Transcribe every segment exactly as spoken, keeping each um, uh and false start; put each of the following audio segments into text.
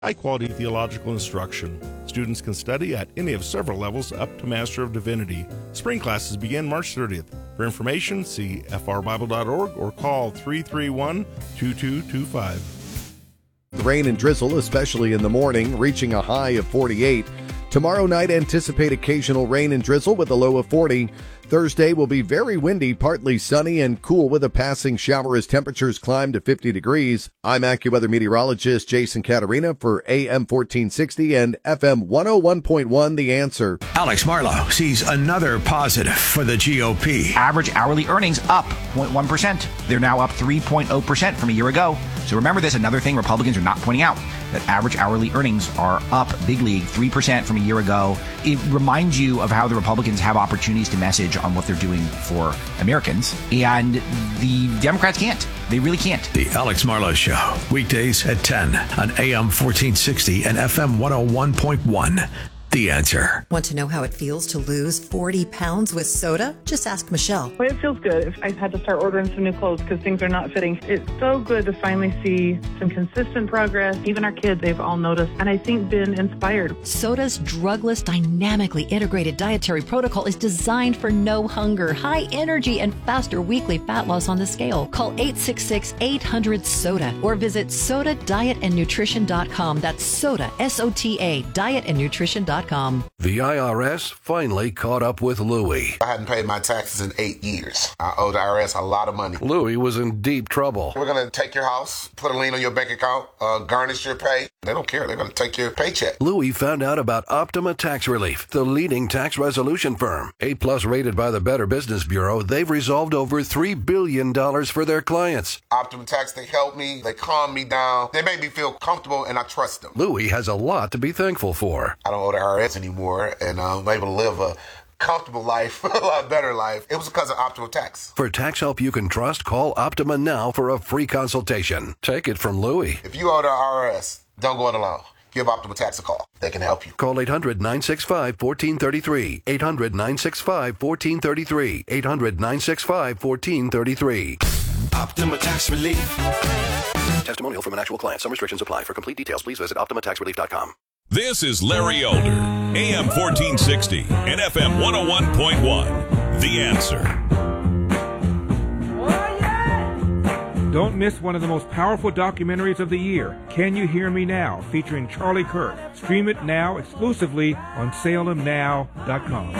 high-quality theological instruction. Students can study at any of several levels up to Master of Divinity. Spring classes begin March thirtieth. For information, see f r bible dot org or call three three one, two two two five. Rain and drizzle, especially in the morning, reaching a high of forty-eight. Tomorrow night, anticipate occasional rain and drizzle with a low of forty. Thursday will be very windy, partly sunny, and cool with a passing shower as temperatures climb to fifty degrees. I'm AccuWeather meteorologist Jason Caterina for A M fourteen sixty and F M one oh one point one The Answer. Alex Marlow sees another positive for the G O P. Average hourly earnings up zero point one percent. They're now up three point zero percent from a year ago. So remember this, another thing Republicans are not pointing out, that average hourly earnings are up big league, three percent from a year ago. It reminds you of how the Republicans have opportunities to message on what they're doing for Americans, and the Democrats can't. They really can't. The Alex Marlow Show, weekdays at ten on A M fourteen sixty and F M one oh one point one. The Answer. Want to know how it feels to lose forty pounds with soda? Just ask Michelle. Well, it feels good. I had to start ordering some new clothes because things are not fitting. It's so good to finally see some consistent progress. Even our kids, they've all noticed, and I think been inspired. Soda's drugless, dynamically integrated dietary protocol is designed for no hunger, high energy, and faster weekly fat loss on the scale. Call eight six six, eight hundred, SODA or visit soda diet and nutrition dot com. That's SODA, S O T A, diet and nutrition dot com. The I R S finally caught up with Louie. I hadn't paid my taxes in eight years. I owe the I R S a lot of money. Louie was in deep trouble. We're going to take your house, put a lien on your bank account, uh, garnish your pay. They don't care. They're going to take your paycheck. Louie found out about Optima Tax Relief, the leading tax resolution firm. A plus rated by the Better Business Bureau, they've resolved over three billion dollars for their clients. Optima Tax, they helped me. They calmed me down. They made me feel comfortable, and I trust them. Louie has a lot to be thankful for. I don't owe the I R S anymore, and I'm able to live a comfortable life, a lot better life. It was because of Optima Tax. For tax help you can trust, call Optima now for a free consultation. Take it from Louie. If you owe the I R S, don't go it alone. Give Optima Tax a call. They can help you. Call eight hundred, nine six five, one four three three. eight hundred, nine six five, one four three three. eight hundred, nine six five, one four three three. Optima Tax Relief. Testimonial from an actual client. Some restrictions apply. For complete details, please visit optima tax relief dot com. This is Larry Elder, A M fourteen sixty and F M one oh one point one. The Answer. Don't miss one of the most powerful documentaries of the year, Can You Hear Me Now, featuring Charlie Kirk. Stream it now exclusively on Salem Now dot com.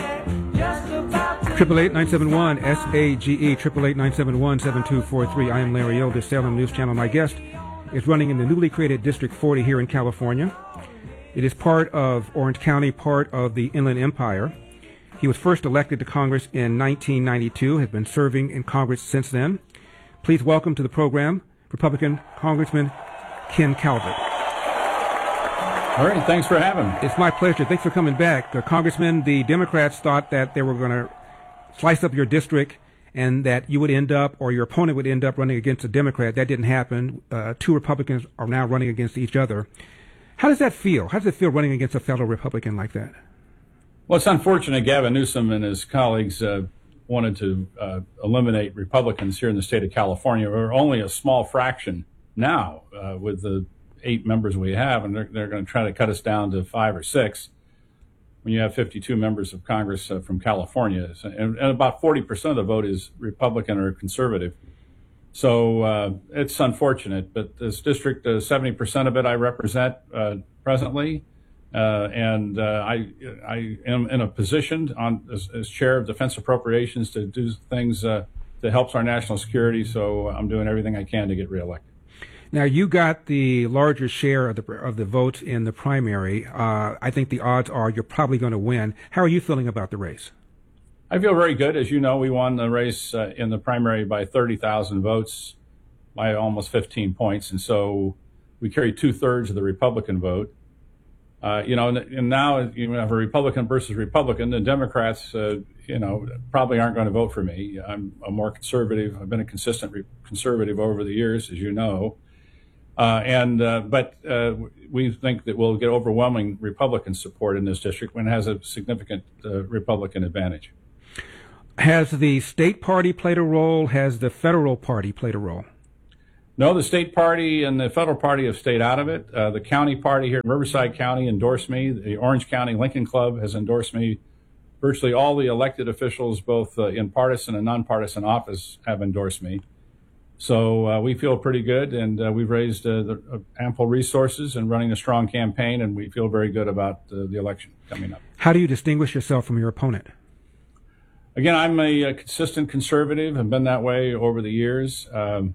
triple eight nine seven one S A G E, triple eight nine seven one seven two four three. I am Larry Elder, Salem News Channel. My guest is running in the newly created District forty here in California. It is part of Orange County, part of the Inland Empire. He was first elected to Congress in nineteen ninety-two, has been serving in Congress since then. Please welcome to the program Republican Congressman Ken Calvert. All right, thanks for having me. It's my pleasure. Thanks for coming back. Uh, Congressman, the Democrats thought that they were going to slice up your district and that you would end up, or your opponent would end up, running against a Democrat. That didn't happen. Uh, two Republicans are now running against each other. How does that feel? How does it feel running against a fellow Republican like that? Well, it's unfortunate Gavin Newsom and his colleagues uh, wanted to uh, eliminate Republicans here in the state of California. We're only a small fraction now uh, with the eight members we have, and they're, they're going to try to cut us down to five or six when you have fifty-two members of Congress uh, from California. And, and about forty percent of the vote is Republican or conservative. So uh, it's unfortunate, but this district, uh, seventy percent of it I represent uh, presently. Uh, and uh, I, I am in a position on as, as chair of Defense Appropriations to do things uh, that helps our national security. So I'm doing everything I can to get reelected. Now, you got the larger share of the of the votes in the primary. Uh, I think the odds are you're probably going to win. How are you feeling about the race? I feel very good. As you know, we won the race uh, in the primary by thirty thousand votes, by almost fifteen points. And so we carry two thirds of the Republican vote. Uh, you know, and, and now you have a Republican versus Republican. The Democrats, uh, you know, probably aren't going to vote for me. I'm a more conservative. I've been a consistent re- conservative over the years, as you know. Uh, and uh, but uh, we think that we'll get overwhelming Republican support in this district when it has a significant uh, Republican advantage. Has the state party played a role? Has the federal party played a role? No, the state party and the federal party have stayed out of it. Uh, the county party here in Riverside County endorsed me. The Orange County Lincoln Club has endorsed me. Virtually all the elected officials, both uh, in partisan and nonpartisan office, have endorsed me. So uh, we feel pretty good, and uh, we've raised uh, the, uh, ample resources and running a strong campaign, and we feel very good about uh, the election coming up. How do you distinguish yourself from your opponent? Again, I'm a, a consistent conservative and been that way over the years. Um,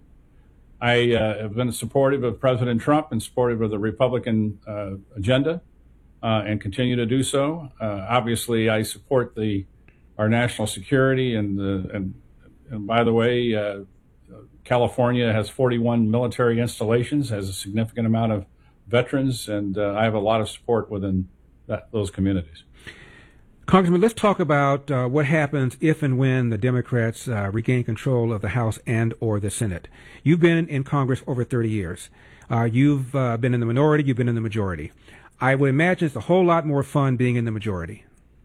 I uh, have been supportive of President Trump and supportive of the Republican uh, agenda uh, and continue to do so. Uh, obviously, I support the our national security, and, uh, and, and by the way, uh, California has forty-one military installations, has a significant amount of veterans, and uh, I have a lot of support within that, those communities. Congressman, let's talk about uh, what happens if and when the Democrats uh, regain control of the House and or the Senate. You've been in Congress over thirty years. Uh, you've uh, been in the minority, you've been in the majority. I would imagine it's a whole lot more fun being in the majority.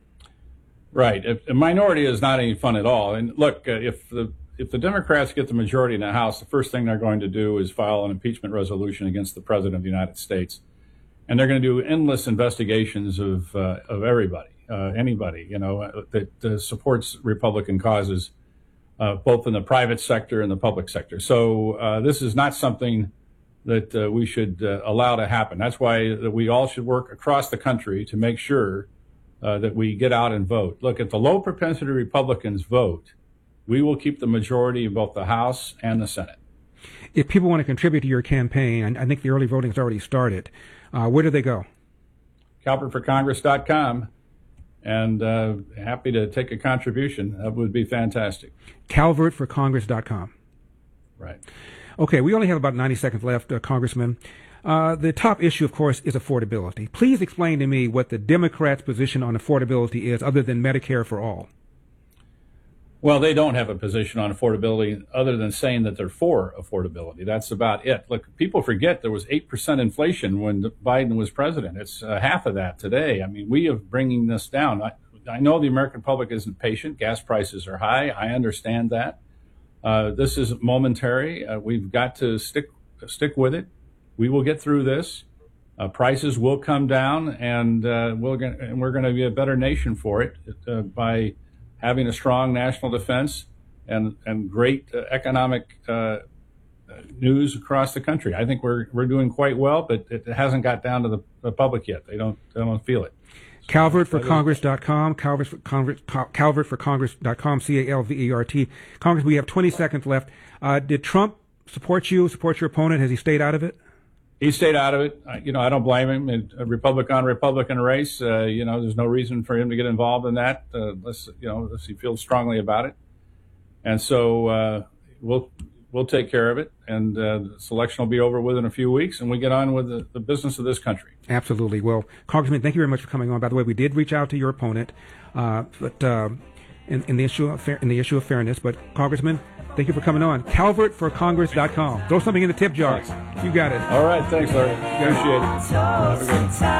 Right. If, a minority is not any fun at all. And look, uh, if the if the Democrats get the majority in the House, the first thing they're going to do is file an impeachment resolution against the President of the United States. And they're going to do endless investigations of uh, of everybody. Uh, anybody, you know, that uh, supports Republican causes, uh, both in the private sector and the public sector. So uh, this is not something that uh, we should uh, allow to happen. That's why that we all should work across the country to make sure uh, that we get out and vote. Look, if the low propensity Republicans vote, we will keep the majority in both the House and the Senate. If people want to contribute to your campaign, I think the early voting has already started. Uh, where do they go? Calvert for Congress dot com. And uh, happy to take a contribution. That would be fantastic. Calvert for Congress dot com. Right. Okay, we only have about ninety seconds left, uh, Congressman. Uh, the top issue, of course, is affordability. Please explain to me what the Democrats' position on affordability is, other than Medicare for all. Well, they don't have a position on affordability other than saying that they're for affordability. That's about it. Look, people forget there was eight percent inflation when Biden was president. It's uh, half of that today. I mean, we are bringing this down. I, I know the American public isn't patient. Gas prices are high. I understand that. Uh, this is momentary. Uh, we've got to stick stick with it. We will get through this. Uh, prices will come down, and, uh, we'll get, and we're going to be a better nation for it uh, by having a strong national defense and and great uh, economic uh, news across the country. I think we're we're doing quite well, but it hasn't got down to the, the public yet. They don't they don't feel it. Calvert for Congress dot com, Calvert for Congress, Calvert for Congress dot com, C A L V E R T. Congress, we have twenty seconds left. Uh, did Trump support you, support your opponent? Has he stayed out of it? He stayed out of it. You know, I don't blame him. It's a Republican-Republican race. Uh, you know, there's no reason for him to get involved in that, uh, unless, you know, unless he feels strongly about it. And so uh, we'll we'll take care of it, and uh, the selection will be over within a few weeks, and we get on with the, the business of this country. Absolutely. Well, Congressman, thank you very much for coming on. By the way, we did reach out to your opponent, uh, but uh, in, in the issue of fair, in the issue of fairness. But Congressman, thank you for coming on. Calvert for Congress dot com. Throw something in the tip jar. You got it. All right. Thanks, Larry. Appreciate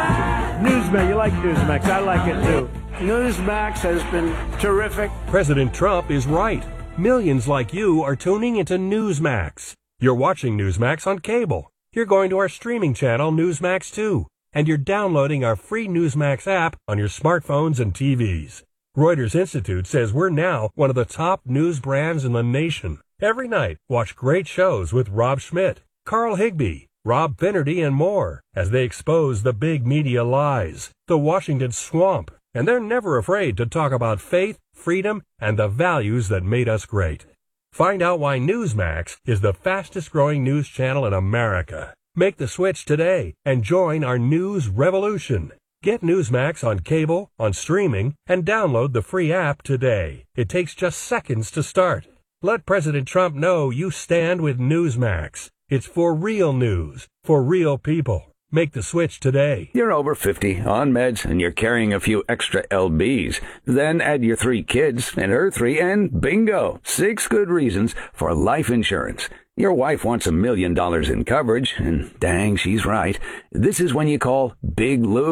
it. Newsmax. You like Newsmax. I like it, too. Newsmax has been terrific. President Trump is right. Millions like you are tuning into Newsmax. You're watching Newsmax on cable. You're going to our streaming channel, Newsmax two. And you're downloading our free Newsmax app on your smartphones and T Vs. Reuters Institute says we're now one of the top news brands in the nation. Every night, watch great shows with Rob Schmidt, Carl Higbie, Rob Finnerty, and more as they expose the big media lies, the Washington swamp, and they're never afraid to talk about faith, freedom, and the values that made us great. Find out why Newsmax is the fastest-growing news channel in America. Make the switch today and join our news revolution. Get Newsmax on cable, on streaming, and download the free app today. It takes just seconds to start. Let President Trump know you stand with Newsmax. It's for real news, for real people. Make the switch today. You're over fifty, on meds, and you're carrying a few extra L Bs. Then add your three kids and her three, and bingo! Six good reasons for life insurance. Your wife wants a million dollars in coverage, and dang, she's right. This is when you call Big Lou.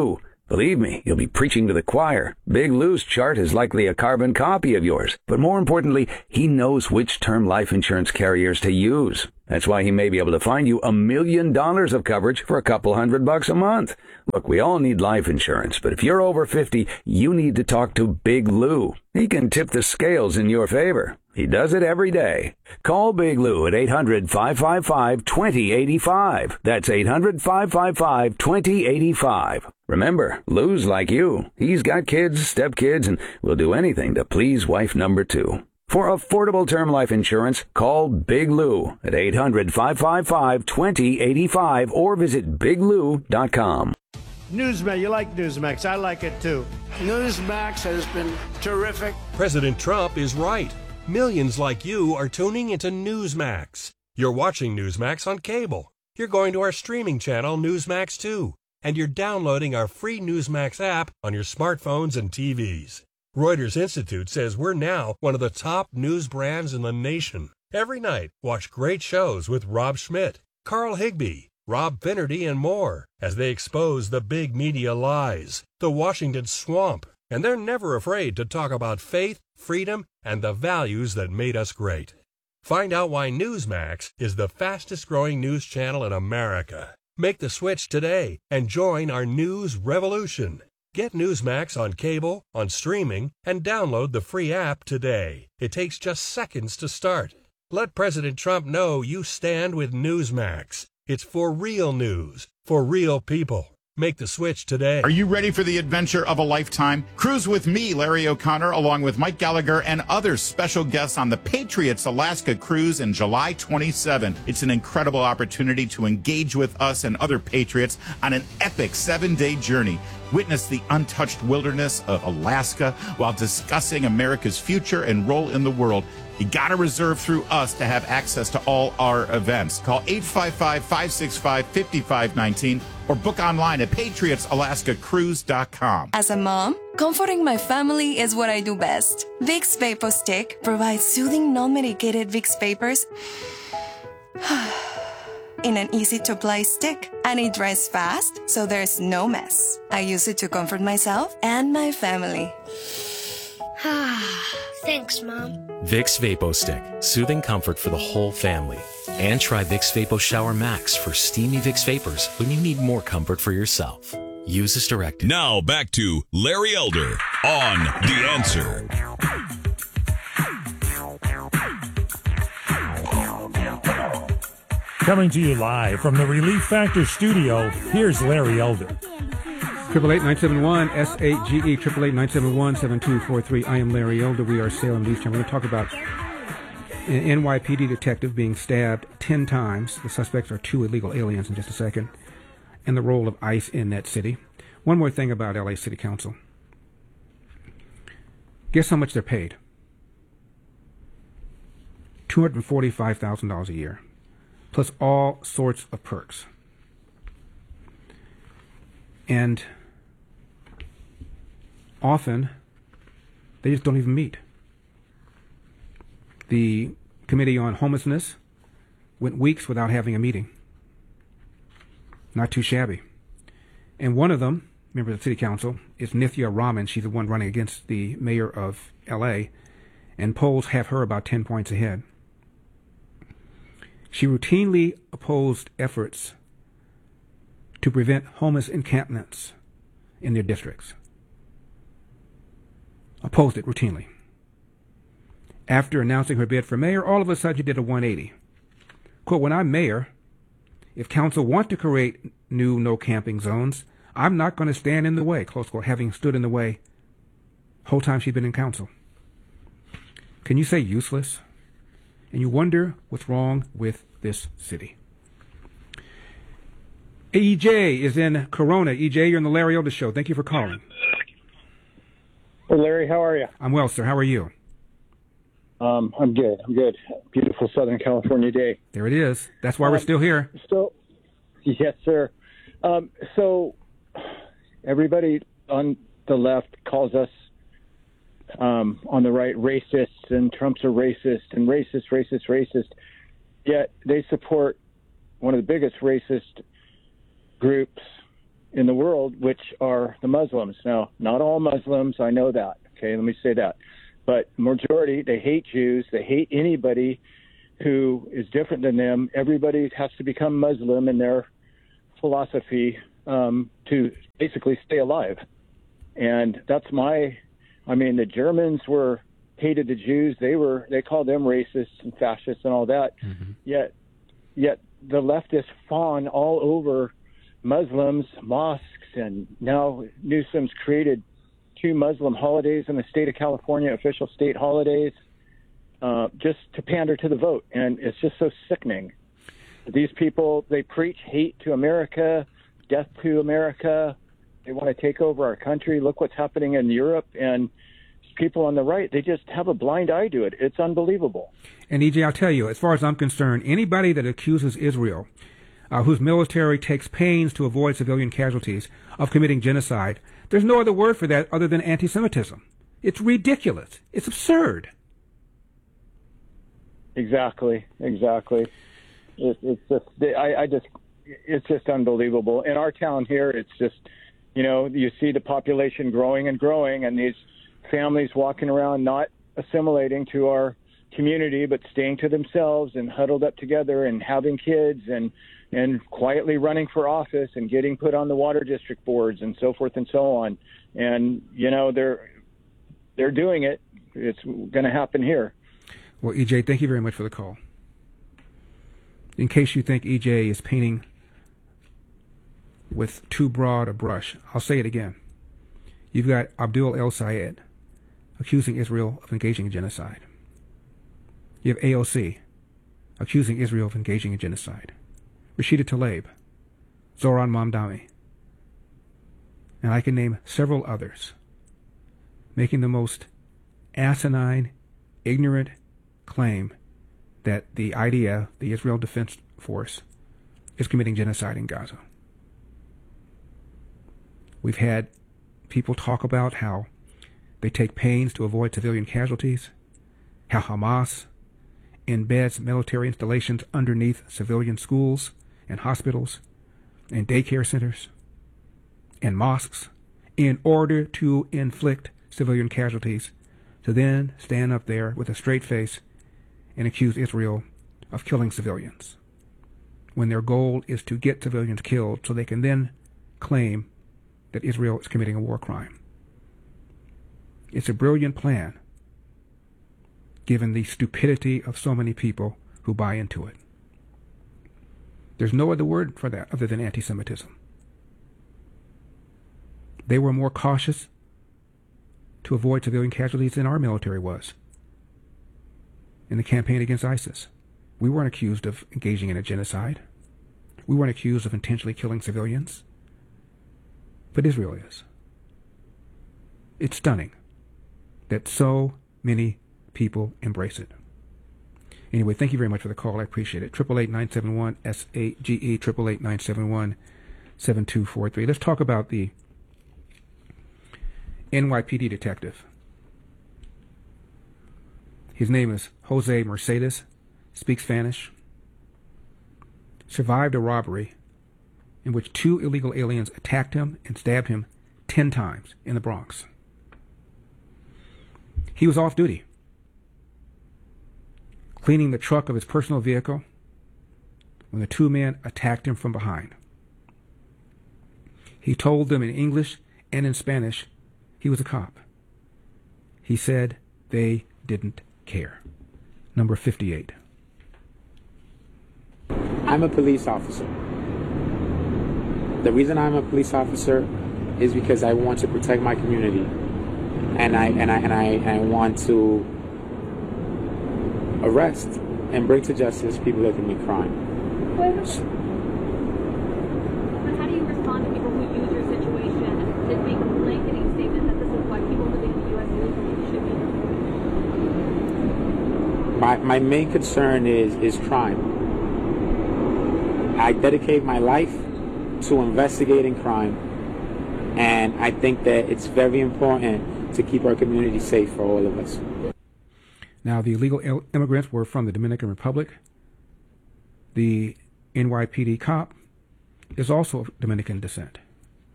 Believe me, you'll be preaching to the choir. Big Lou's chart is likely a carbon copy of yours. But more importantly, he knows which term life insurance carriers to use. That's why he may be able to find you a million dollars of coverage for a couple hundred bucks a month. Look, we all need life insurance, but if you're over fifty, you need to talk to Big Lou. He can tip the scales in your favor. He does it every day. Call Big Lou at eight hundred, five five five, two oh eight five. That's eight hundred, five five five, two oh eight five. Remember, Lou's like you. He's got kids, stepkids, and will do anything to please wife number two. For affordable term life insurance, call Big Lou at eight hundred, five five five, two oh eight five or visit big lou dot com. Newsmax, you like Newsmax. I like it too. Newsmax has been terrific. President Trump is right. Millions like you are tuning into Newsmax. You're watching Newsmax on cable. You're going to our streaming channel, Newsmax two. And you're downloading our free Newsmax app on your smartphones and T Vs. Reuters Institute says we're now one of the top news brands in the nation. Every night, watch great shows with Rob Schmidt, Carl Higbie, Rob Finnerty, and more as they expose the big media lies, the Washington swamp, and they're never afraid to talk about faith, freedom, and the values that made us great. Find out why Newsmax is the fastest-growing news channel in America. Make the switch today and join our news revolution. Get Newsmax on cable, on streaming, and download the free app today. It takes just seconds to start. Let President Trump know you stand with Newsmax. It's for real news, for real people. Make the switch today. Are you ready for the adventure of a lifetime? Cruise with me, Larry O'Connor, along with Mike Gallagher and other special guests on the Patriots Alaska Cruise in July twenty-seventh. It's an incredible opportunity to engage with us and other Patriots on an epic seven-day journey. Witness the untouched wilderness of Alaska while discussing America's future and role in the world. You got to reserve through us to have access to all our events. Call eight five five, five six five, five five one nine or book online at patriots alaska cruise dot com. As a mom, comforting my family is what I do best. Vicks Vapor Stick provides soothing, non-medicated Vicks Vapors in an easy-to-apply stick, and it dries fast, so there's no mess. I use it to comfort myself and my family. Thanks, Mom. Vicks Vapo Stick, soothing comfort for the whole family. And try Vicks Vapo Shower Max for steamy Vicks Vapors when you need more comfort for yourself. Use as directed. Now back to Larry Elder on The Answer. Coming to you live from the Relief Factor studio, here's Larry Elder. Triple eight nine seven one S eight G E triple eight nine seven one seven two four three. I am Larry Elder. We are Salem News Channel. We're going to talk about an N Y P D detective being stabbed ten times. The suspects are two illegal aliens in just a second, and the role of ICE in that city. One more thing about L A City Council. Guess how much they're paid? two hundred forty-five thousand dollars a year, plus all sorts of perks. And often, they just don't even meet. The Committee on Homelessness went weeks without having a meeting. Not too shabby. And one of them, member of the City Council, is Nithya Raman. She's the one running against the mayor of L A, and polls have her about ten points ahead. She routinely opposed efforts to prevent homeless encampments in their districts. Opposed it routinely. After announcing her bid for mayor, all of a sudden she did a one eighty. Quote, when I'm mayor, if council want to create new no camping zones, I'm not going to stand in the way, close quote, having stood in the way the whole time she's been in council. Can you say useless? And you wonder what's wrong with this city. E J is in Corona. E J, you're on the Larry Elder Show. Thank you for calling. Hey, Larry, how are you? I'm well, sir. How are you? Um, I'm good. I'm good. Beautiful Southern California day. There it is. That's why um, we're still here. So, yes, sir. Um, so, everybody on the left calls us um, on the right racists, and Trump's a racist, and racist, racist, racist. Yet they support one of the biggest racist groups in the world, which are the Muslims. Now, not all Muslims, I know that. Okay, let me say that. But majority, they hate Jews. They hate anybody who is different than them. Everybody has to become Muslim in their philosophy um, to basically stay alive. And that's my, I mean, the Germans were hated the Jews. They were, they called them racists and fascists and all that. Mm-hmm. Yet, yet the leftists fawn all over Muslims, mosques, and now Newsom's created two Muslim holidays in the state of California, official state holidays, uh, just to pander to the vote. And it's just so sickening. These people, they preach hate to America, death to America. They want to take over our country. Look what's happening in Europe. And people on the right, they just have a blind eye to it. It's unbelievable. And E J, I'll tell you, as far as I'm concerned, anybody that accuses Israel, uh, whose military takes pains to avoid civilian casualties, of committing genocide, there's no other word for that other than anti-Semitism. It's ridiculous. It's absurd. Exactly. Exactly. It, it's just, I, I just, it's just unbelievable. In our town here, it's just, you know, you see the population growing and growing, and these families walking around not assimilating to our community, but staying to themselves and huddled up together and having kids and and quietly running for office and getting put on the water district boards and so forth and so on. And, you know, they're they're doing it. It's going to happen here. Well, E J, thank you very much for the call. In case you think E J is painting with too broad a brush, I'll say it again. You've got Abdul El-Sayed accusing Israel of engaging in genocide. You have A O C accusing Israel of engaging in genocide. Rashida Tlaib, Zoran Mamdani, and I can name several others, making the most asinine, ignorant claim that the I D F, the Israel Defense Force, is committing genocide in Gaza. We've had people talk about how they take pains to avoid civilian casualties, how Hamas embeds military installations underneath civilian schools and hospitals and daycare centers and mosques in order to inflict civilian casualties, to then stand up there with a straight face and accuse Israel of killing civilians, when their goal is to get civilians killed so they can then claim that Israel is committing a war crime. It's a brilliant plan, given the stupidity of so many people who buy into it. There's no other word for that other than anti-Semitism. They were more cautious to avoid civilian casualties than our military was in the campaign against ISIS. We weren't accused of engaging in a genocide. We weren't accused of intentionally killing civilians. But Israel is. It's stunning that so many people embrace it. Anyway, thank you very much for the call. I appreciate it. eight eight eight, nine seven one, S A G E, eight eight eight, nine seven one, seven two four three. Let's talk about the N Y P D detective. His name is Jose Mercedes, speaks Spanish, survived a robbery in which two illegal aliens attacked him and stabbed him ten times in the Bronx. He was off duty, cleaning the truck of his personal vehicle, when the two men attacked him from behind. He told them in English and in Spanish he was a cop. He said they didn't care. Number fifty-eight. I'm a police officer. The reason I'm a police officer is because I want to protect my community, and I and I and I, and I want to arrest and bring to justice people that commit crime. But how do you respond to people who use your situation to make a blanketing statement that this is why people living in the U S illegally should be? My my main concern is is crime. I dedicate my life to investigating crime, and I think that it's very important to keep our community safe for all of us. Now, the illegal immigrants were from the Dominican Republic. The N Y P D cop is also of Dominican descent.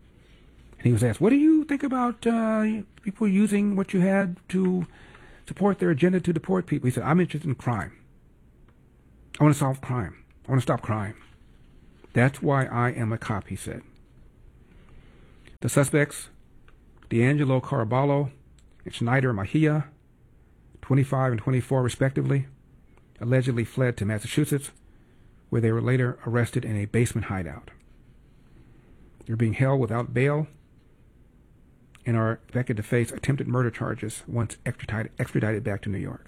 And he was asked, what do you think about uh, people using what you had to support their agenda to deport people? He said, I'm interested in crime. I want to solve crime. I want to stop crime. That's why I am a cop, he said. The suspects, D'Angelo Caraballo and Schneider Mahia, twenty-five and twenty-four respectively, allegedly fled to Massachusetts, where they were later arrested in a basement hideout. They're being held without bail and are expected to face attempted murder charges once extradited, extradited back to New York.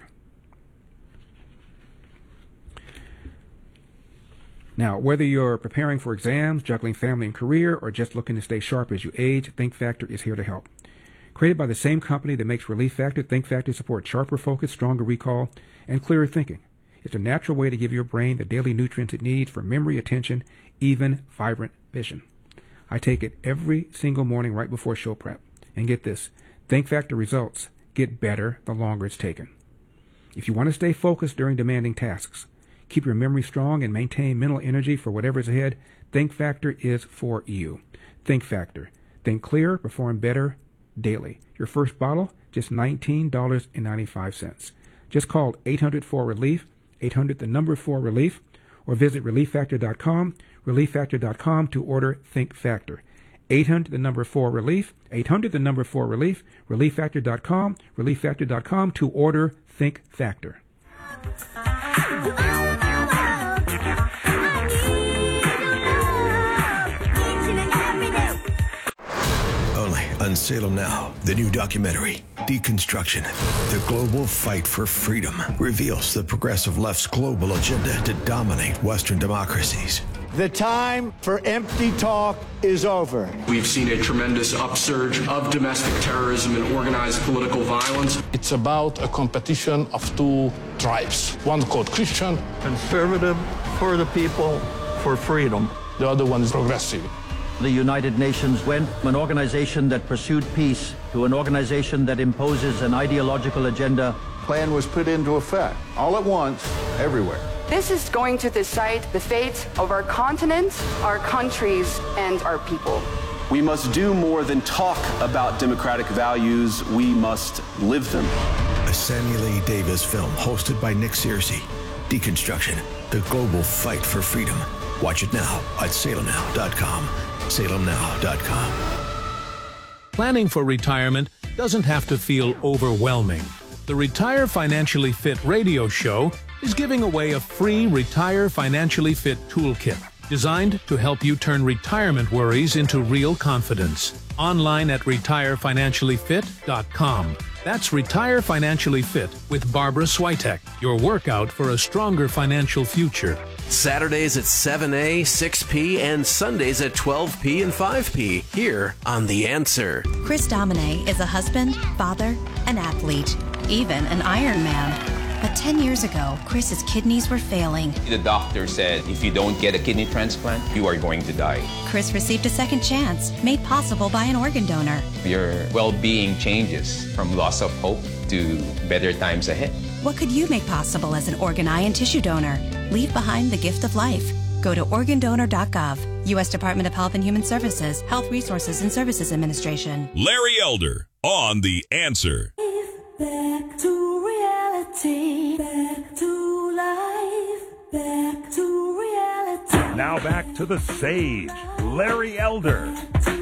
Now, whether you're preparing for exams, juggling family and career, or just looking to stay sharp as you age, Think Factor is here to help. Created by the same company that makes Relief Factor, Think Factor supports sharper focus, stronger recall, and clearer thinking. It's a natural way to give your brain the daily nutrients it needs for memory, attention, even vibrant vision. I take it every single morning right before show prep. And get this, Think Factor results get better the longer it's taken. If you want to stay focused during demanding tasks, keep your memory strong, and maintain mental energy for whatever's ahead, Think Factor is for you. Think Factor. Think clear, perform better daily. Your first bottle, just nineteen ninety-five. Just call eight hundred four relief, eight hundred the number four relief, or visit relief factor dot com, relief factor dot com to order Think Factor. eight hundred the number four relief, eight hundred the number four relief, relief factor dot com, relief factor dot com to order Think Factor. Only on Salem Now, the new documentary, Deconstruction, the global fight for freedom, reveals the progressive left's global agenda to dominate Western democracies. The time for empty talk is over. We've seen a tremendous upsurge of domestic terrorism and organized political violence. It's about a competition of two tribes. One called Christian. Conservative, for the people, for freedom. The other one is progressive. The United Nations went from an organization that pursued peace to an organization that imposes an ideological agenda. Plan was put into effect, all at once, everywhere. This is going to decide the fate of our continent, our countries, and our people. We must do more than talk about democratic values. We must live them. A Samuel A. Davis film hosted by Nick Searcy. Deconstruction, the global fight for freedom. Watch it now at salem now dot com. salem now dot com. Planning for retirement doesn't have to feel overwhelming. The Retire Financially Fit radio show is giving away a free Retire Financially Fit toolkit designed to help you turn retirement worries into real confidence. Online at retire financially fit dot com. That's Retire Financially Fit with Barbara Switek, your workout for a stronger financial future. Saturdays at seven a, six p, and Sundays at twelve p and five p, here on The Answer. Chris Domine is a husband, father, an athlete, even an Ironman. But ten years ago, Chris's kidneys were failing. The doctor said, if you don't get a kidney transplant, you are going to die. Chris received a second chance, made possible by an organ donor. Your well-being changes from loss of hope to better times ahead. What could you make possible as an organ, eye, and tissue donor? Leave behind the gift of life. Go to organ donor dot gov. U S Department of Health and Human Services, Health Resources and Services Administration. Larry Elder on The Answer. Back to reality, back to life, back to reality. Now back to the sage, Larry Elder.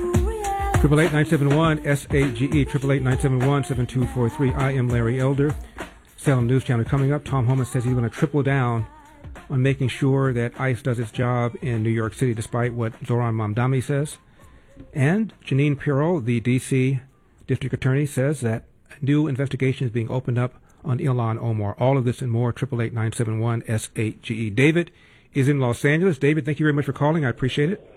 Triple eight nine seven one S A G E triple eight nine seven one seven two four three. I am Larry Elder. Salem News Channel coming up. Tom Homan says he's going to triple down on making sure that ICE does its job in New York City, despite what Zoran Mamdani says. And Jeanine Pirro, the D C District Attorney, says that new investigation is being opened up on Ilhan Omar. All of this and more, triple eight nine seven one S A G E. David is in Los Angeles. David, thank you very much for calling. I appreciate it.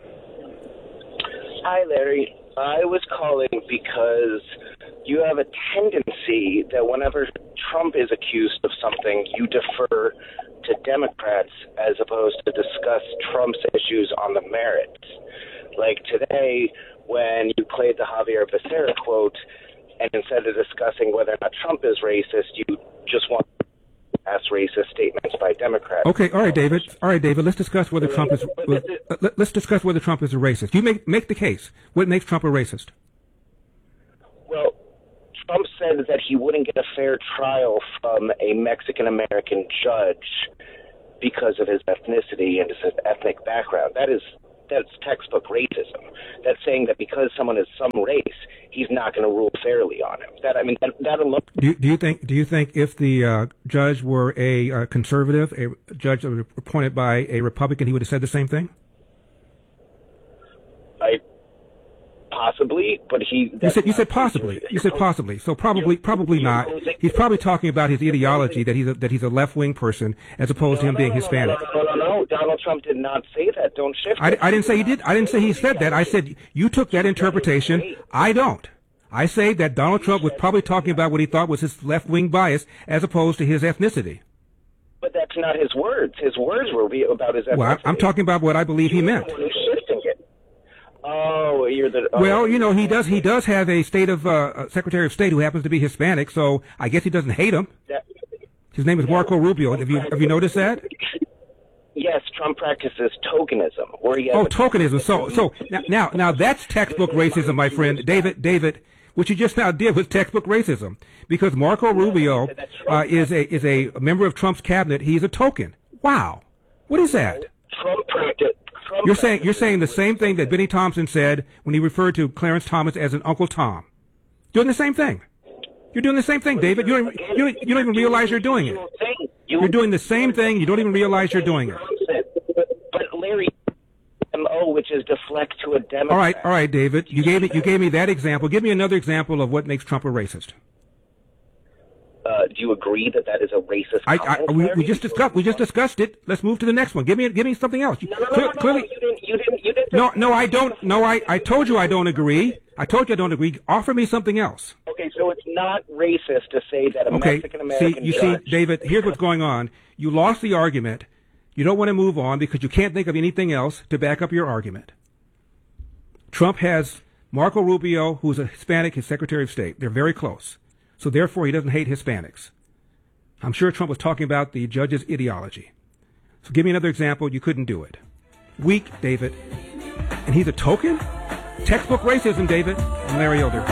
Hi, Larry. I was calling because you have a tendency that whenever Trump is accused of something, you defer to Democrats as opposed to discuss Trump's issues on the merits. Like today, when you played the Javier Becerra quote, and instead of discussing whether or not Trump is racist, you just want to as racist statements by Democrats. Okay, all right, David. All right, David. Let's discuss whether Trump is. Was, let, let's discuss whether Trump is a racist. You make make the case. What makes Trump a racist? Well, Trump said that he wouldn't get a fair trial from a Mexican American judge because of his ethnicity and his ethnic background. That is that's textbook racism. That's saying that because someone is some race, he's not going to rule fairly on him. That I mean, that, that alone. Do you, do you think? Do you think if the uh, judge were a uh, conservative, a judge that was appointed by a Republican, he would have said the same thing? I possibly, but he. You said you said possibly. You said possibly. So probably probably not. He's probably talking about his ideology that he's a, that he's a left wing person as opposed to him being Hispanic. No, no, no, no. Donald Trump did not say that. Don't shift. I, I didn't say he did. I didn't say he said that. I said you took that interpretation. I don't. I say that Donald Trump was probably talking about what he thought was his left wing bias as opposed to his ethnicity. But that's not his words. His words were about his ethnicity. Well, I'm talking about what I believe he meant. Oh, you're the. Oh. Well, you know, he does. He does have a state of uh, Secretary of State who happens to be Hispanic, so I guess he doesn't hate him. That, His name is Marco Rubio. Have you have you noticed that? Yes, Trump practices tokenism. Where he has oh, tokenism. So so now, now now that's textbook racism, my friend David. David, what you just now did was textbook racism because Marco Rubio uh, is a is a member of Trump's cabinet. He's a token. Wow, what is that? Trump practice. You're saying you're saying the same thing that Benny Thompson said when he referred to Clarence Thomas as an Uncle Tom. Doing the same thing. You're doing the same thing, David. You don't you don't, you don't even realize you're doing it. You're doing the same thing. You don't even realize you're doing it. But Larry, M O, which is deflect to a Democrat. All right, all right, David. You gave me you gave me that example. Give me another example of what makes Trump a racist. Uh, do you agree that that is a racist I, comment, I, we, we just discussed we just discussed it. Let's move to the next one. Give me give me something else. No, no, no, Clear, no, no, clearly, you didn't. You didn't. You didn't. No, no, I don't. No, I, I told you I don't agree. I told you I don't agree. Offer me something else. Okay, so it's not racist to say that a okay. Mexican American See, you judge. see, David. Here's what's going on. You lost the argument. You don't want to move on because you can't think of anything else to back up your argument. Trump has Marco Rubio, who's a Hispanic, his Secretary of State. They're very close. So therefore, he doesn't hate Hispanics. I'm sure Trump was talking about the judge's ideology. So give me another example. You couldn't do it. Weak, David. And he's a token? Textbook racism, David. I'm Larry Elder.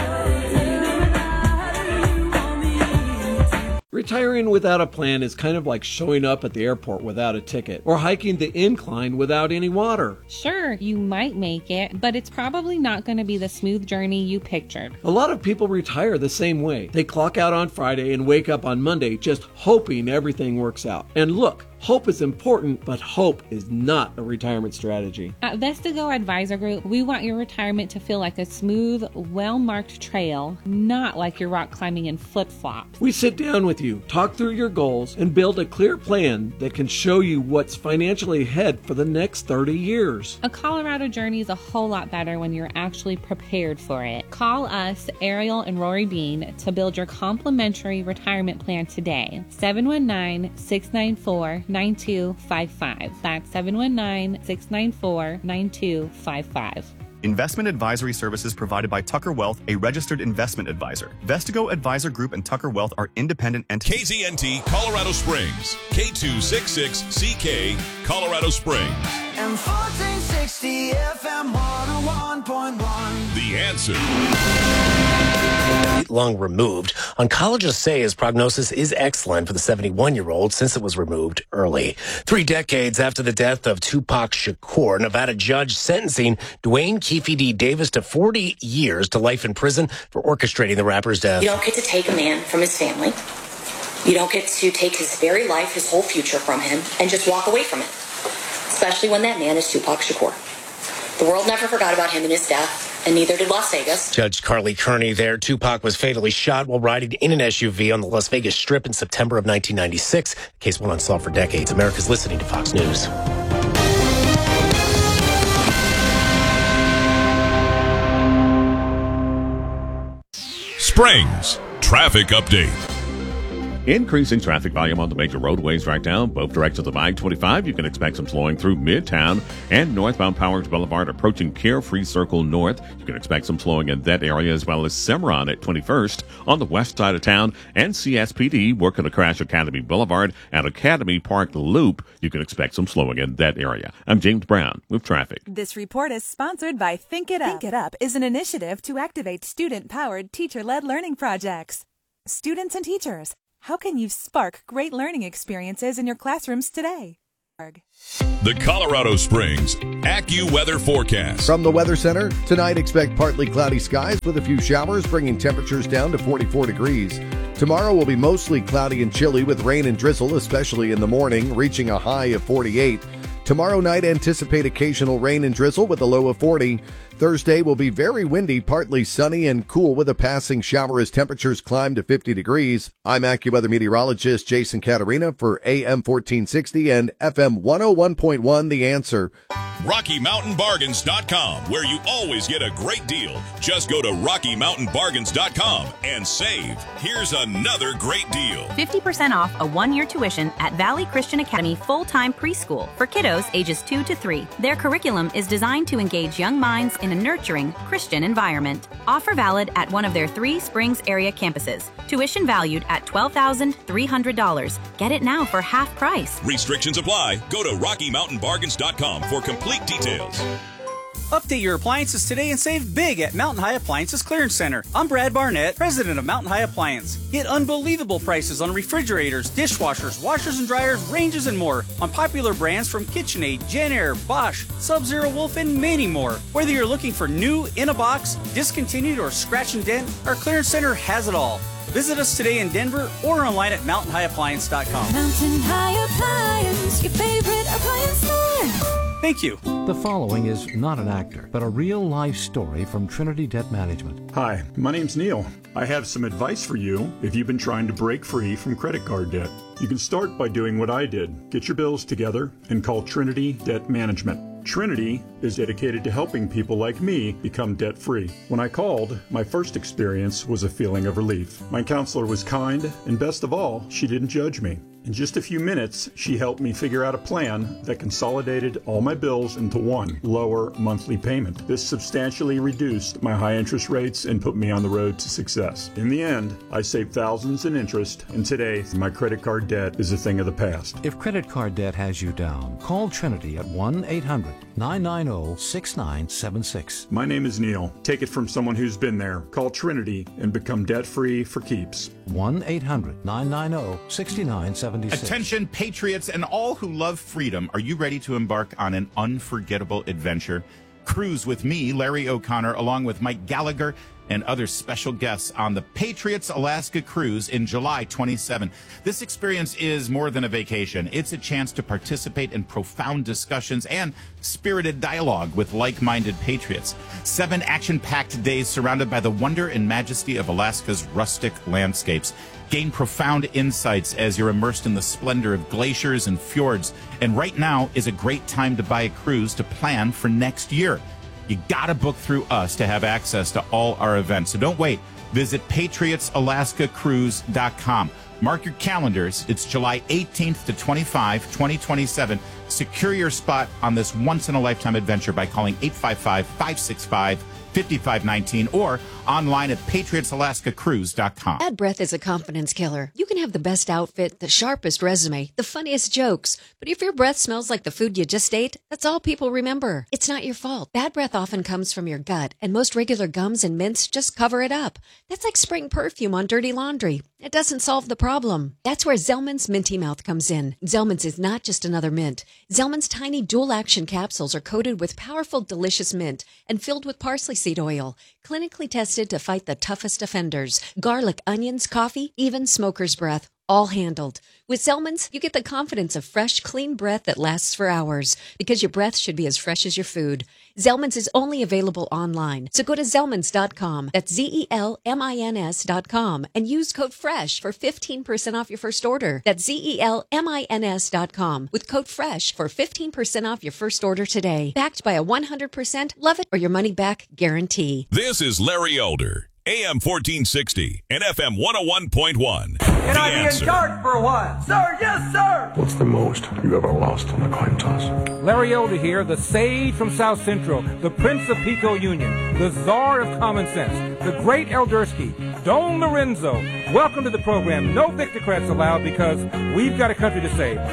Retiring without a plan is kind of like showing up at the airport without a ticket or hiking the incline without any water. Sure, you might make it, but it's probably not going to be the smooth journey you pictured. A lot of people retire the same way. They clock out on Friday and wake up on Monday just hoping everything works out. And look, hope is important, but hope is not a retirement strategy. At Vestigo Advisor Group, we want your retirement to feel like a smooth, well-marked trail, not like you're rock climbing in flip-flops. We sit down with you, talk through your goals, and build a clear plan that can show you what's financially ahead for the next thirty years. A Colorado journey is a whole lot better when you're actually prepared for it. Call us, Ariel and Rory Bean, to build your complimentary retirement plan today. seven one nine, six nine four, nine two five five. That's seven one nine, six nine four, nine two five five. Investment advisory services provided by Tucker Wealth, a registered investment advisor. Vestigo Advisor Group and Tucker Wealth are independent entities. K Z N T Colorado Springs, K two sixty-six C K, Colorado Springs. And fourteen sixty F M one oh one point one. The Answer. Lung removed. Oncologists say his prognosis is excellent for the seventy-one-year-old since it was removed early. Three decades after the death of Tupac Shakur, Nevada judge sentencing Dwayne Keefe D. Davis to forty years to life in prison for orchestrating the rapper's death. You don't get to take a man from his family. You don't get to take his very life, his whole future from him, and just walk away from it. Especially when that man is Tupac Shakur. The world never forgot about him and his death, and neither did Las Vegas. Judge Carly Kearney there. Tupac was fatally shot while riding in an S U V on the Las Vegas Strip in September of nineteen ninety-six. The case went unsolved for decades. America's listening to Fox News. Springs Traffic Update. Increasing traffic volume on the major roadways right now, both directions of I twenty-five. You can expect some slowing through Midtown and northbound Powers Boulevard approaching Carefree Circle North. You can expect some slowing in that area, as well as Cimarron at twenty-first on the west side of town, and C S P D working to crash Academy Boulevard and Academy Park Loop. You can expect some slowing in that area. I'm James Brown with traffic. This report is sponsored by Think It Up. Think It Up is an initiative to activate student-powered, teacher-led learning projects. Students and teachers, how can you spark great learning experiences in your classrooms today? The Colorado Springs AccuWeather forecast. From the Weather Center, tonight expect partly cloudy skies with a few showers, bringing temperatures down to forty-four degrees. Tomorrow will be mostly cloudy and chilly with rain and drizzle, especially in the morning, reaching a high of forty-eight. Tomorrow night, anticipate occasional rain and drizzle with a low of forty. Thursday will be very windy, partly sunny and cool with a passing shower as temperatures climb to fifty degrees. I'm AccuWeather meteorologist Jason Caterina for A M fourteen sixty and F M one oh one point one The Answer. Rocky Mountain Bargains dot com, where you always get a great deal. Just go to Rocky Mountain Bargains dot com and save. Here's another great deal. fifty percent off a one-year tuition at Valley Christian Academy full-time preschool for kiddos ages two to three. Their curriculum is designed to engage young minds in a nurturing Christian environment. Offer valid at one of their three Springs area campuses. Tuition valued at twelve thousand three hundred dollars. Get it now for half price. Restrictions apply. Go to Rocky Mountain Bargains dot com for complete details. Update your appliances today and save big at Mountain High Appliances Clearance Center. I'm Brad Barnett, president of Mountain High Appliance. Get unbelievable prices on refrigerators, dishwashers, washers and dryers, ranges, and more on popular brands from KitchenAid, JennAir, Bosch, Sub-Zero Wolf, and many more. Whether you're looking for new, in a box, discontinued, or scratch and dent, our Clearance Center has it all. Visit us today in Denver or online at Mountain High Appliance dot com. Mountain High Appliance, your favorite appliance store. Thank you. The following is not an actor, but a real-life story from Trinity Debt Management. Hi, my name's Neil. I have some advice for you if you've been trying to break free from credit card debt. You can start by doing what I did. Get your bills together and call Trinity Debt Management. Trinity is dedicated to helping people like me become debt-free. When I called, my first experience was a feeling of relief. My counselor was kind, and best of all, she didn't judge me. In just a few minutes, she helped me figure out a plan that consolidated all my bills into one lower monthly payment. This substantially reduced my high interest rates and put me on the road to success. In the end, I saved thousands in interest, and today, my credit card debt is a thing of the past. If credit card debt has you down, call Trinity at one eight hundred nine nine zero six nine seven six. My name is Neil. Take it from someone who's been there. Call Trinity and become debt-free for keeps. one eight hundred nine nine zero six nine seven six. Attention, patriots and all who love freedom. Are you ready to embark on an unforgettable adventure? Cruise with me, Larry O'Connor, along with Mike Gallagher and other special guests on the Patriots Alaska Cruise in July twenty-seventh. This experience is more than a vacation. It's a chance to participate in profound discussions and spirited dialogue with like-minded patriots. Seven action-packed days surrounded by the wonder and majesty of Alaska's rustic landscapes. Gain profound insights as you're immersed in the splendor of glaciers and fjords. And right now is a great time to buy a cruise to plan for next year. You gotta book through us to have access to all our events. So don't wait. Visit Patriots Alaska Cruise dot com. Mark your calendars. It's July eighteenth to twenty-fifth, twenty twenty-seven. Secure your spot on this once-in-a-lifetime adventure by calling eight five five, five six five, five five one nine or online at Patriots Alaska Cruise dot com. Bad breath is a confidence killer. You can have the best outfit, the sharpest resume, the funniest jokes, but if your breath smells like the food you just ate, that's all people remember. It's not your fault. Bad breath often comes from your gut, and most regular gums and mints just cover it up. That's like spraying perfume on dirty laundry. It doesn't solve the problem. That's where Zellman's Minty Mouth comes in. Zellman's is not just another mint. Zellman's tiny dual-action capsules are coated with powerful, delicious mint and filled with parsley seed oil, clinically tested to fight the toughest offenders. Garlic, onions, coffee, even smoker's breath, all handled. With Zellman's, you get the confidence of fresh, clean breath that lasts for hours, because your breath should be as fresh as your food. Zellman's is only available online, so go to Zellmans dot com. That's Z E L M I N S dot com and use code FRESH for fifteen percent off your first order. That's Z E L M I N S dot com with code FRESH for fifteen percent off your first order today. Backed by a one hundred percent love it or your money back guarantee. This is Larry Elder, A M fourteen sixty and F M one oh one point one. Can The I be Answer. in charge for a while? Sir, yes, sir! What's the most you ever lost on a coin toss? Larry Elder here, the sage from South Central, the Prince of Pico Union, the czar of common sense, the great Eldersky, Don Lorenzo. Welcome to the program. No Victocrats allowed because we've got a country to save.